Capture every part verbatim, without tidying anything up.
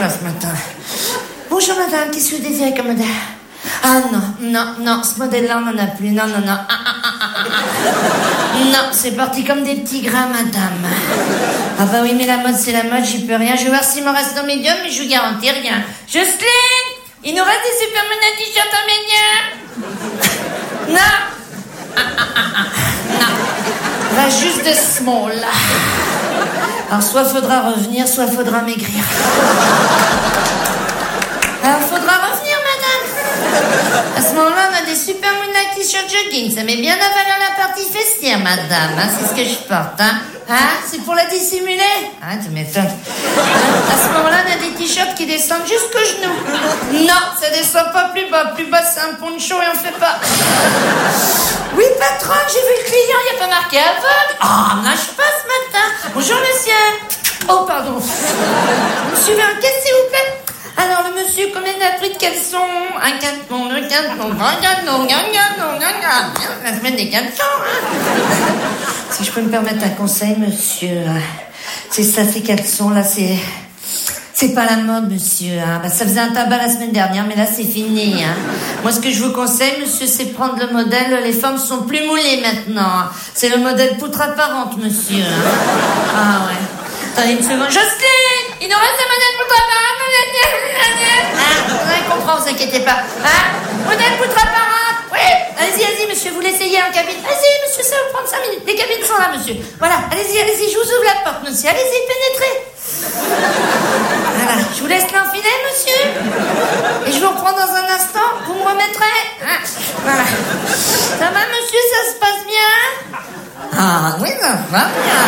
pas ce matin. Bonjour madame, qu'est-ce que vous désirez comme modèle? Ah non, non, non, ce modèle-là, on n'en a plus. Non, non, non. Ah, ah, ah, ah, ah. Non, c'est parti comme des petits grains, madame. Ah bah oui, mais la mode, c'est la mode, j'y peux rien. Je vais voir s'il me reste au médium, mais je vous garantis rien. Jocelyne, il nous reste des Superman à t-shirt en médium? Non. Ah, ah, ah, ah. Non. Va juste de small. Alors, soit faudra revenir, soit faudra maigrir. Alors, faudra revenir, madame. À ce moment-là, on a des super moonlight t-shirt jogging. Ça met bien à valeur la partie festière, madame. Hein, c'est ce que je porte, hein. Hein, c'est pour la dissimuler. Hein, tu m'étonnes. À ce moment-là, on a des t-shirts qui descendent jusqu'aux genoux. Non, ça descend pas plus bas. Plus bas, c'est un poncho et on fait pas. Oui, patron, j'ai vu le client, il n'y a pas marqué aveugle. Oh, nage pas ce matin. Bonjour, monsieur. Oh, pardon. Monsieur veut un caisse, s'il vous plaît? Alors, le monsieur, combien il a pris de caleçons? Un caleçon, deux caleçons, un caleçon, un caleçon, un caleçon. La semaine des caleçons, hein. Si je peux me permettre un conseil, monsieur. C'est ça, ces caleçons-là, c'est... C'est pas la mode, monsieur. Hein. Bah, ça faisait un tabac la semaine dernière, mais là, c'est fini. Hein. Moi, ce que je vous conseille, monsieur, c'est prendre le modèle... Les femmes sont plus moulées, maintenant. C'est le modèle poutre apparente, monsieur. Hein. Ah, ouais. Attendez une seconde. Jocelyne, il nous reste un modèle poutre apparente. Hein, on comprend, vous inquiétez pas. Hein, modèle poutre apparente. Oui. Allez-y, allez-y, monsieur, vous l'essayez en cabine. Allez-y, monsieur, ça va prendre cinq minutes. Les cabines sont là, monsieur. Voilà, allez-y, allez-y, je vous ouvre la porte, monsieur. Allez-y, pénétrez. Voilà, je vous laisse l'enfiler, monsieur. Et je vous reprends dans un instant. Vous me remettrez. Hein, voilà. Ça va, monsieur, ça se passe bien? Ah, oui, ça va bien.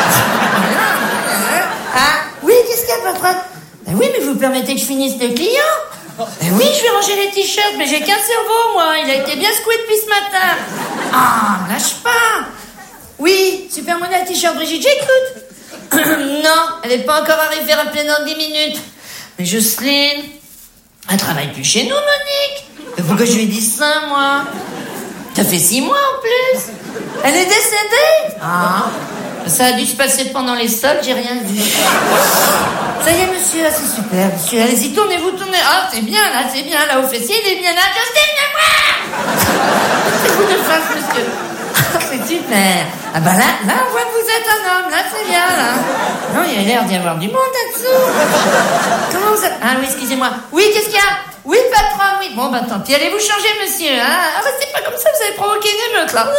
Ah, oui, qu'est-ce qu'il y a, patron? Ben oui, mais vous permettez que je finisse le client? Ben oui, je vais ranger les t-shirts, mais j'ai qu'un cerveau, moi. Il a été bien secoué depuis ce matin. Ah, lâche pas. Oui, Super Model t-shirt Brigitte, j'écoute. Non, elle n'est pas encore arrivée, rappelez dans dix minutes. Mais Jocelyne, elle travaille plus chez nous, Monique. Mais pourquoi je lui ai dit ça, moi? Ça fait six mois, en plus. Elle est décédée? Ah, ça a dû se passer pendant les soldes, j'ai rien vu. Ça y est, monsieur, c'est super, monsieur. Allez-y, tournez-vous, tournez. Ah, c'est bien, là, c'est bien, là, au fessier, il est bien là. Jocelyne, viens voir! C'est vous de face, monsieur. C'est super. Ah bah là, là, on voit que vous êtes un homme, là, c'est bien, là. Non, il y a l'air d'y avoir du monde là-dessous. Comment vous êtes... Ah oui, excusez-moi. Oui, qu'est-ce qu'il y a? Oui, patron, oui. Bon, bah tant pis, allez vous changer, monsieur. Hein. Ah bah c'est pas comme ça, vous avez provoqué une émeute, là.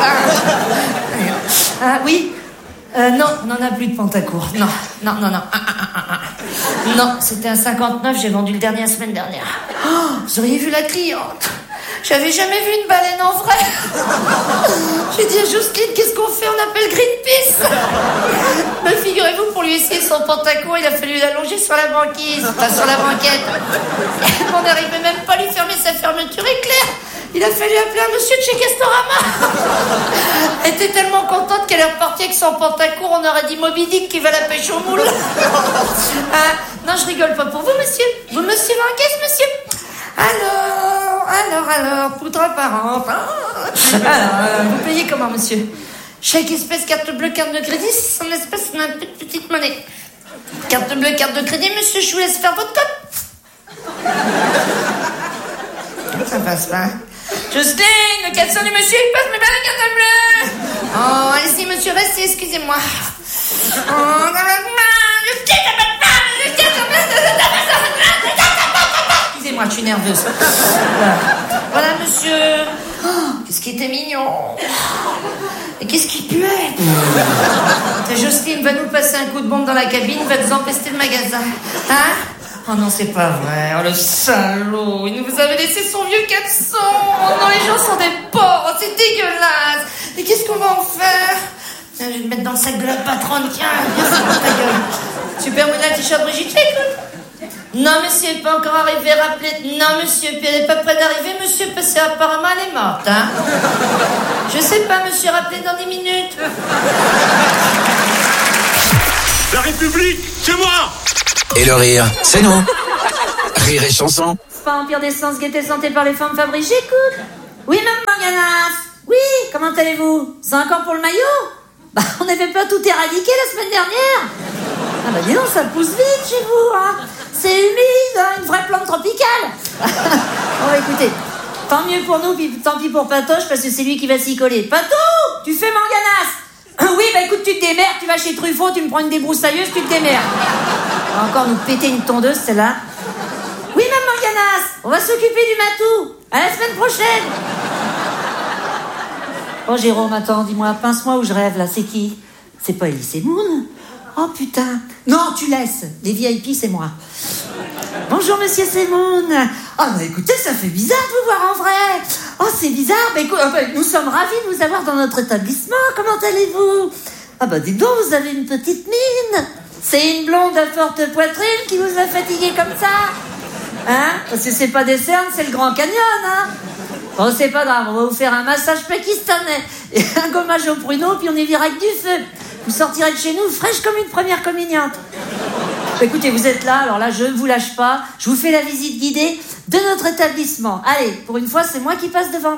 Ah oui. Euh, non, on n'en a plus de pantacourt. Non, non, non, non. Ah, ah, ah, ah. Non, c'était un cinquante-neuf, j'ai vendu le dernier la semaine dernière. Oh, vous auriez vu la cliente. J'avais jamais vu une baleine en vrai. J'ai dit à Jocelyne, qu'est-ce qu'on fait? On appelle Greenpeace. Mais figurez-vous, pour lui essayer son pantacourt, il a fallu l'allonger sur la banquise, enfin sur la banquette. On n'arrivait même pas à lui fermer sa fermeture éclair. Il a fallu appeler un monsieur de chez Castorama. Elle était tellement contente qu'elle est repartie avec son pantacourt, on aurait dit Moby Dick qui va la pêche au moule. Ah, non, je rigole pas pour vous, monsieur. Vous me suivez en caisse, monsieur? Alors, alors, alors, poutre apparente. Alors, vous payez comment, monsieur? Chèque espèce, carte bleue, carte de crédit, c'est en espèce, on a une petite, petite monnaie. Carte bleue, carte de crédit, monsieur, je vous laisse faire votre code. Ça passe pas. Jocelyne, le caleçon du monsieur, il passe, mais pas la carte bleue. Oh, allez-y, monsieur, restez, excusez-moi. Oh, dans la main, le petit, ça passe pas, le petit, ça passe pas, excusez-moi, je suis nerveuse. Voilà, voilà monsieur. Oh, qu'est-ce qui était mignon. Et qu'est-ce qui puait. Jocelyne va nous passer un coup de bombe dans la cabine, va nous empester le magasin. Hein? Oh non, c'est pas vrai. Oh, le salaud. Il nous avait laissé son vieux caleçon. Oh non, les gens sont des porcs. Oh, c'est dégueulasse. Mais qu'est-ce qu'on va en faire? Je vais le mettre dans le sac de la patronne. Tiens, viens, c'est ta gueule. Super Model t-shirt Brigitte, écoute. Non, monsieur, elle n'est pas encore arrivée. Rappelez. Non, monsieur, puis elle n'est pas près d'arriver, monsieur, parce qu'apparemment, elle est morte, hein. Je sais pas, monsieur, rappelez dans dix minutes. La République, c'est moi. Et le rire, c'est nous. Rire et chanson. Spa Empire d'Essence, gaieté santé par les femmes Fabrice, j'écoute. Oui, même Morganas. Oui, comment allez-vous? C'est encore pour le maillot? Bah, on n'avait pas tout éradiqué la semaine dernière. Ah bah dis donc, ça pousse vite chez vous, hein. C'est humide, hein, une vraie plante tropicale. Bon, écoutez, tant mieux pour nous, puis tant pis pour Patoche, parce que c'est lui qui va s'y coller. Patou, tu fais Morganasse. Oui, bah écoute, tu te démerdes, tu vas chez Truffaut, tu me prends une débroussailleuse, tu te démerdes. On va encore nous péter une tondeuse, celle-là. Oui, Mme Morganasse, on va s'occuper du matou. À la semaine prochaine. Oh, Jérôme, attends, dis-moi, pince-moi où je rêve, là, c'est qui? C'est pas Elise Moon? Oh, putain. Non, tu laisses. Les V I P, c'est moi. Bonjour, monsieur Semoun. Oh, bah écoutez, ça fait bizarre de vous voir en vrai. Oh, c'est bizarre. Bah, écoute, bah, nous sommes ravis de vous avoir dans notre établissement. Comment allez-vous? Ah, bah, dites donc, vous avez une petite mine. C'est une blonde à forte poitrine qui vous a fatigué comme ça? Hein? Parce que c'est pas des cernes, c'est le Grand Canyon, hein? Oh, c'est pas grave, on va vous faire un massage pakistanais et un gommage au pruneau, puis on est viré avec du feu. Vous sortirez de chez nous fraîche comme une première communiante. Écoutez, vous êtes là, alors là, je ne vous lâche pas. Je vous fais la visite guidée de notre établissement. Allez, pour une fois, c'est moi qui passe devant.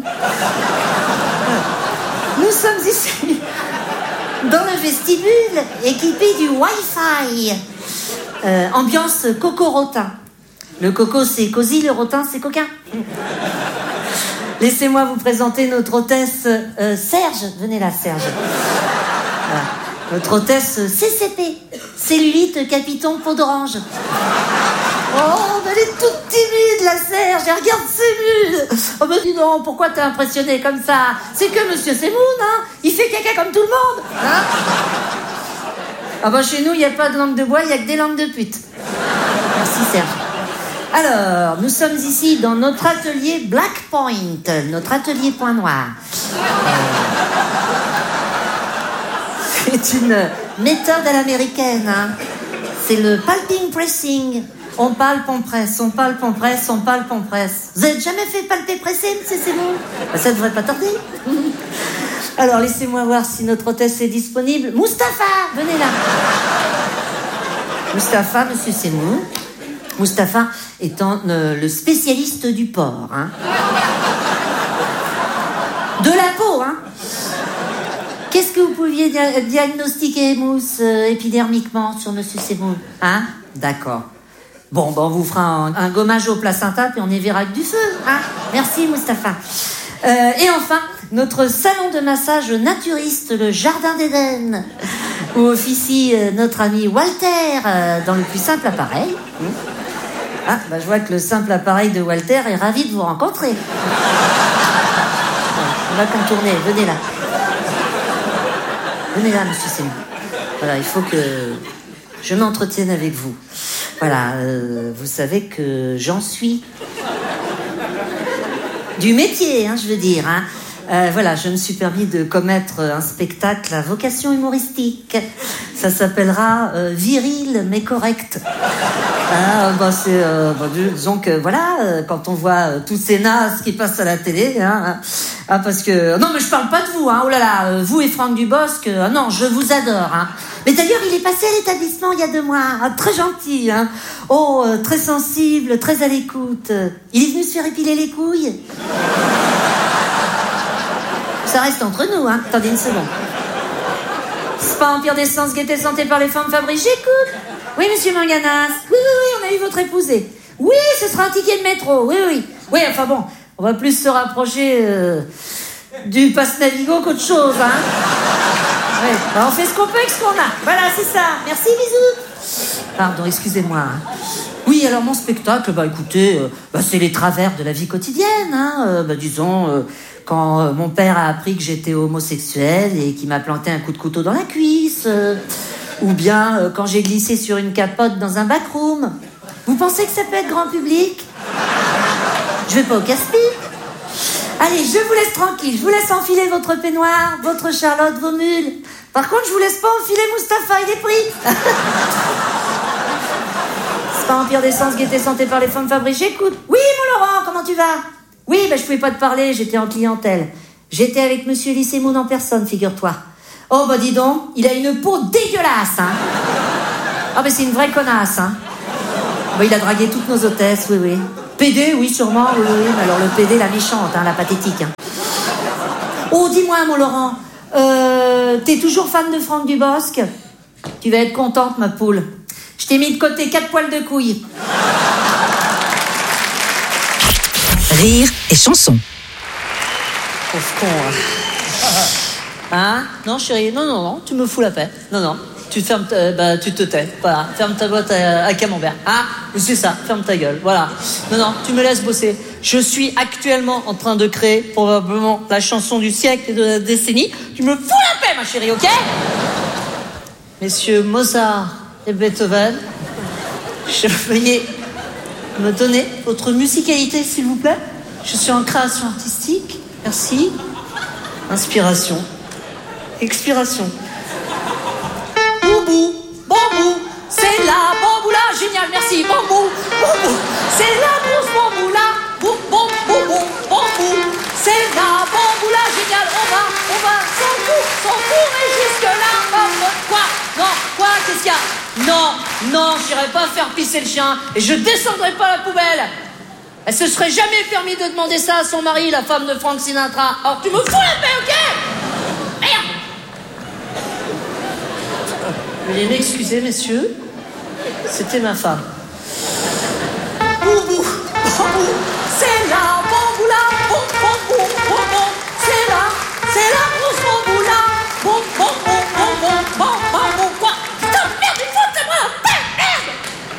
Nous sommes ici, dans le vestibule, équipé du Wi-Fi. Euh, ambiance coco-rotin. Le coco, c'est cosy, le rotin, c'est coquin. Laissez-moi vous présenter notre hôtesse euh, Serge. Venez là, Serge. Voilà. Notre hôtesse C C P. Cellulite, capiton, peau d'orange. Oh, mais elle est toute timide, la Serge. Elle regarde ses mules. Oh, mais dis donc, pourquoi t'es impressionné comme ça? C'est que monsieur Semoun, hein. Il fait caca comme tout le monde. Hein. Ah bah, chez nous, il n'y a pas de langue de bois, il n'y a que des langues de pute. Merci, Serge. Alors, nous sommes ici dans notre atelier Black Point, notre atelier point noir. C'est une méthode à l'américaine, hein. C'est le palping pressing. On palpe, on presse, on palpe, on presse, on palpe, on presse. Vous avez jamais fait palper presser, monsieur Semoun? Ben, ça devrait pas tarder. Alors, laissez-moi voir si notre hôtesse est disponible. Mustapha, venez là. Mustapha, monsieur Semoun. Mustapha étant euh, le spécialiste du porc, hein. De la peau, hein. Qu'est-ce que vous pouviez dia- diagnostiquer, Mousse, euh, épidermiquement sur monsieur Semoun, hein? D'accord. Bon, ben on vous fera un, un gommage au placenta, puis on y verra avec du feu, hein. Merci, Mustapha. Euh, et enfin, notre salon de massage naturiste, le Jardin d'Éden, où officie euh, notre ami Walter, euh, dans le plus simple appareil. Ah, bah, je vois que le simple appareil de Walter est ravi de vous rencontrer. On va contourner, venez là. Venez là, monsieur Semoun. Voilà, il faut que je m'entretienne avec vous. Voilà, euh, vous savez que j'en suis. Du métier, hein, je veux dire. Hein. Euh, voilà, je me suis permis de commettre un spectacle à vocation humoristique. Ça s'appellera euh, Viril mais correct. Ah, bah, c'est, euh, bah, disons que voilà, euh, quand on voit euh, tous ces nazes qui passent à la télé, hein, ah, parce que non, mais je parle pas de vous, hein, oh là là, euh, vous et Franck Dubosc, euh, non, je vous adore, hein. Mais d'ailleurs, il est passé à l'établissement il y a deux mois, hein, très gentil, hein, oh, euh, très sensible, très à l'écoute. Il est venu se faire épiler les couilles. Ça reste entre nous, hein. Attendez une seconde. Spa Empire d'Essence, gaieté santé par les femmes Fabrice, j'écoute. Oui, monsieur Manganas. Oui, oui, oui, on a eu votre épousé. Oui, ce sera un ticket de métro. Oui, oui. Oui, enfin bon, on va plus se rapprocher euh, du passe Navigo qu'autre chose, hein. Oui, bah, on fait ce qu'on peut avec ce qu'on a. Voilà, c'est ça. Merci, bisous. Pardon, excusez-moi. Oui, alors mon spectacle, bah écoutez, euh, bah, c'est les travers de la vie quotidienne, hein. Euh, bah, disons... Euh, Quand euh, mon père a appris que j'étais homosexuel et qu'il m'a planté un coup de couteau dans la cuisse. Euh, ou bien euh, quand j'ai glissé sur une capote dans un backroom. Vous pensez que ça peut être grand public? Je vais pas au casse-pipe. Allez, je vous laisse tranquille. Je vous laisse enfiler votre peignoir, votre Charlotte, vos mules. Par contre, je vous laisse pas enfiler Mustapha, il est pris. C'est pas Empire d'Essence, gaieté santé par les femmes Fabrice, j'écoute. Oui, mon Laurent, comment tu vas? Oui, ben, je pouvais pas te parler, j'étais en clientèle. J'étais avec monsieur Lissemoun en personne, figure-toi. Oh, bah dis donc, il a une peau dégueulasse, hein. Ah, ben c'est une vraie connasse, hein. Bah, il a dragué toutes nos hôtesses, oui, oui. P D, oui, sûrement, oui, oui. Mais alors le P D, la méchante, hein, la pathétique, hein. Oh, dis-moi, mon Laurent, euh, t'es toujours fan de Franck Dubosc? Tu vas être contente, ma poule. Je Je t'ai mis de côté quatre poils de couille. Rire et chanson. Pauvre con, hein. Hein? Non, chérie, non, non, non, tu me fous la paix. Non, non, tu fermes ta, bah, tu te tais. Voilà, ferme ta boîte à, à camembert. Hein? C'est ça, ferme ta gueule. Voilà. Non, non, tu me laisses bosser. Je suis actuellement en train de créer probablement la chanson du siècle et de la décennie. Tu me fous la paix, ma chérie, ok? Messieurs Mozart et Beethoven, je veuillez me donner votre musicalité, s'il vous plaît. Je suis en création artistique. Merci. Inspiration. Expiration. Boubou, bambou, c'est la bambou là. Génial, merci. Bambou, bambou, c'est la grosse bambou là. Boum, boum, boum, boum, bambou, c'est la bambou là. Génial, on va, on va sans coup, sans courir jusque là. Hop, quoi? Non, quoi? Qu'est-ce qu'il y a? Non, non, j'irai pas faire pisser le chien et je descendrai pas la poubelle. Elle se serait jamais permis de demander ça à son mari, la femme de Frank Sinatra. Alors tu me fous la paix, ok? Merde! Veuillez m'excuser, messieurs. C'était ma femme. Boubou, bambou, c'est la bambou là. Boum, boum, boum, boum, boum. C'est là, c'est la grosse bambou là. Boum, boum, boum, boum, boum, boum, boum, boum, quoi? Putain, merde, il faut que moi la paix, merde!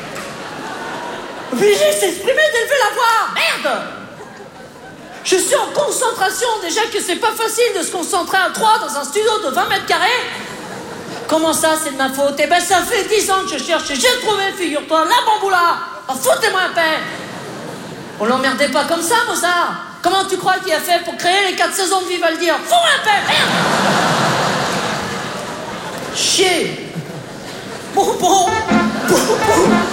Obligé de s'exprimer, d'élever la voix. Merde! Je suis en concentration. Déjà que c'est pas facile de se concentrer à trois dans un studio de vingt mètres carrés. Comment ça, c'est de ma faute? Eh ben, ça fait dix ans que je cherche et j'ai trouvé, figure-toi, la bamboula. Oh, foutez-moi la paix. On l'emmerdait pas comme ça, Mozart. Comment tu crois qu'il a fait pour créer les quatre saisons de Vivaldi? Fous-moi la paix, merde! Chier.